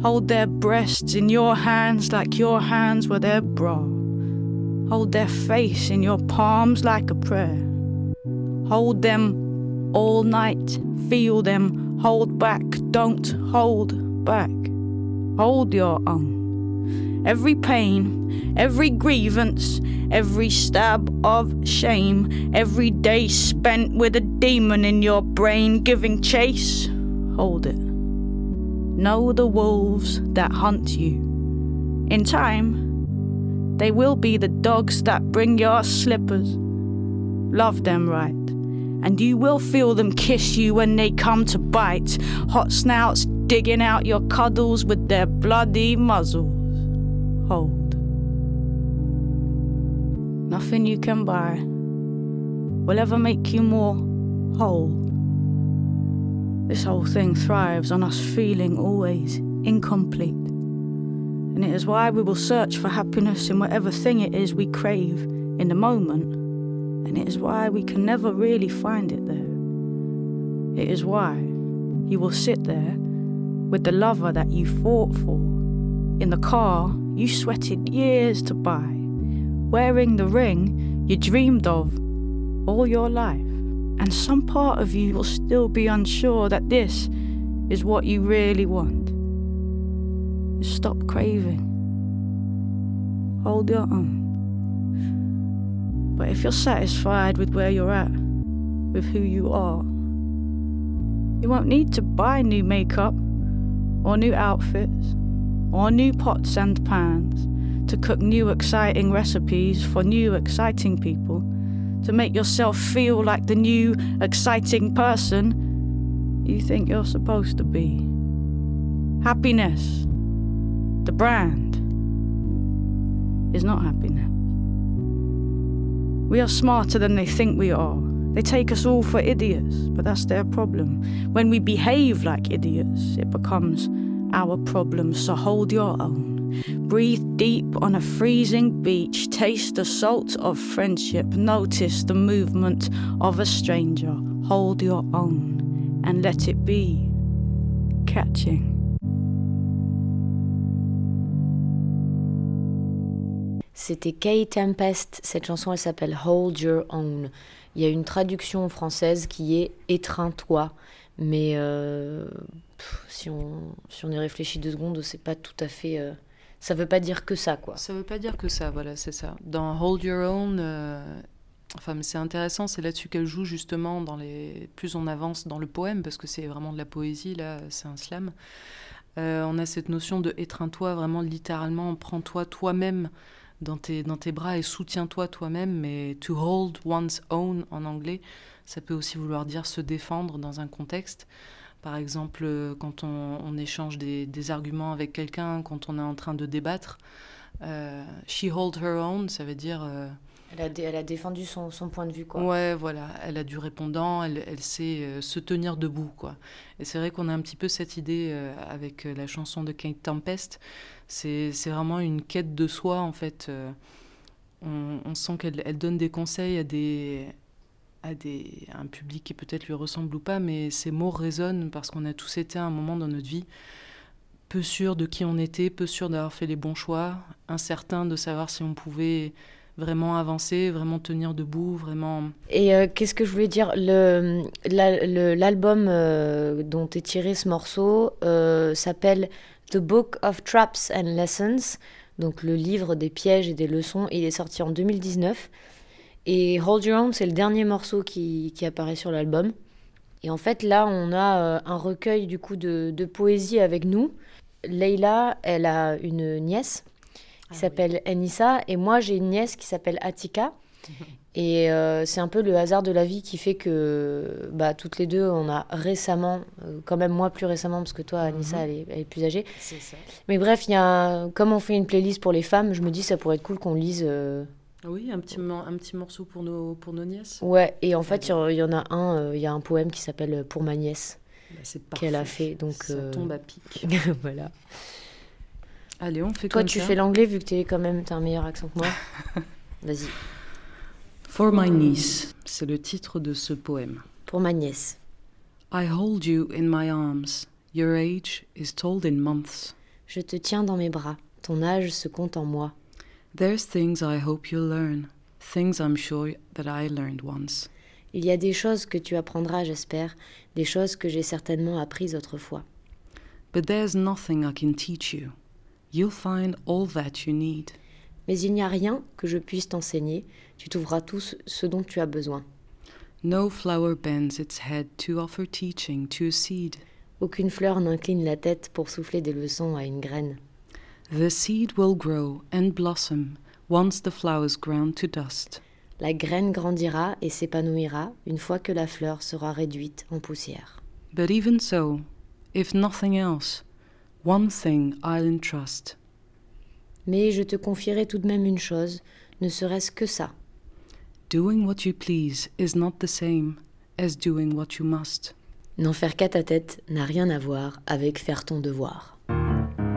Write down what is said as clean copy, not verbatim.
Hold their breasts in your hands like your hands were their bra. Hold their face in your palms like a prayer. Hold them all night, feel them, hold back, don't hold back. Hold your own. Every pain, every grievance, every stab of shame, every day spent with a demon in your brain giving chase, hold it. Know the wolves that hunt you. In time, they will be the dogs that bring your slippers. Love them right, and you will feel them kiss you when they come to bite. Hot snouts digging out your cuddles with their bloody muzzles. Hold. Nothing you can buy will ever make you more whole. This whole thing thrives on us feeling always incomplete. And it is why we will search for happiness in whatever thing it is we crave in the moment. And it is why we can never really find it there. It is why you will sit there with the lover that you fought for, in the car you sweated years to buy, wearing the ring you dreamed of all your life. And some part of you will still be unsure that this is what you really want. Stop craving. Hold your own. But if you're satisfied with where you're at, with who you are, you won't need to buy new makeup, or new outfits, or new pots and pans to cook new exciting recipes for new exciting people, to make yourself feel like the new exciting person you think you're supposed to be. Happiness, the brand, is not happiness. We are smarter than they think we are. They take us all for idiots, but that's their problem. When we behave like idiots, it becomes our problem, so hold your own. Breathe deep on a freezing beach, taste the salt of friendship, notice the movement of a stranger, hold your own, and let it be catching. C'était Kay Tempest, cette chanson elle s'appelle Hold Your Own. Il y a une traduction française qui est Étreins-toi, mais si on y réfléchit 2 secondes, c'est pas tout à fait... ça veut pas dire que ça, quoi. Ça veut pas dire que ça, voilà, c'est ça. Dans Hold Your Own, enfin, mais c'est intéressant, c'est là-dessus qu'elle joue justement plus on avance dans le poème, parce que c'est vraiment de la poésie, là, c'est un slam. On a cette notion de étreins-toi, vraiment littéralement, prends-toi toi-même dans tes bras et soutiens-toi toi-même, mais to hold one's own en anglais, ça peut aussi vouloir dire se défendre dans un contexte. Par exemple, quand on échange des arguments avec quelqu'un, quand on est en train de débattre, she hold her own, ça veut dire... Elle a défendu son point de vue, quoi. Ouais, voilà, elle a du répondant, elle sait se tenir debout, quoi. Et c'est vrai qu'on a un petit peu cette idée avec la chanson de Kay Tempest. C'est vraiment une quête de soi, en fait. On sent qu'elle donne des conseils à un public qui peut-être lui ressemble ou pas, mais ces mots résonnent parce qu'on a tous été à un moment dans notre vie peu sûrs de qui on était, peu sûrs d'avoir fait les bons choix, incertains de savoir si on pouvait vraiment avancer, vraiment tenir debout, vraiment... Et qu'est-ce que je voulais dire, l'album dont est tiré ce morceau s'appelle The Book of Traps and Lessons, donc le livre des pièges et des leçons. Il est sorti en 2019. Et Hold Your Own, c'est le dernier morceau qui apparaît sur l'album. Et en fait, là, on a un recueil du coup de poésie avec nous. Leïla, elle a une nièce qui s'appelle Enissa, et moi, j'ai une nièce qui s'appelle Atika. Et c'est un peu le hasard de la vie qui fait que toutes les deux, on a récemment, quand même moi plus récemment, parce que toi, Anissa, elle est plus âgée. C'est ça. Mais bref, comme on fait une playlist pour les femmes, je me dis ça pourrait être cool qu'on lise... Oui, un petit morceau pour nos nièces. Ouais, et en fait, il y en a il y a un poème qui s'appelle Pour ma nièce, qu'elle a fait. Donc, ça tombe à pic. Voilà. Allez, on fait Toi, comme ça. tu fais l'anglais vu que t'as un meilleur accent que moi. Vas-y. For my niece, c'est le titre de ce poème. Pour ma nièce. I hold you in my arms. Your age is told in months. Je te tiens dans mes bras, ton âge se compte en moi. There's things I hope you'll learn, things I'm sure that I learned once. Il y a des choses que tu apprendras, j'espère, des choses que j'ai certainement apprises autrefois. But there's nothing I can teach you. You'll find all that you need. Mais il n'y a rien que je puisse t'enseigner, tu trouveras tout ce dont tu as besoin. No flower bends its head to offer teaching to a seed. Aucune fleur n'incline la tête pour souffler des leçons à une graine. The seed will grow and blossom once the flower's ground to dust. La graine grandira et s'épanouira une fois que la fleur sera réduite en poussière. But even so, if nothing else, one thing I'll entrust. Mais je te confierai tout de même une chose, ne serait-ce que ça. Doing what you please is not the same as doing what you must. N'en faire qu'à ta tête n'a rien à voir avec faire ton devoir.